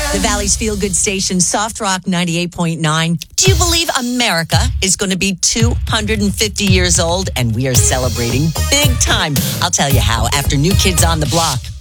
The Valley's feel-good station, Soft Rock 98.9. Do you believe America is going to be 250 years old? And we are celebrating big time. I'll tell you how after New Kids on the Block.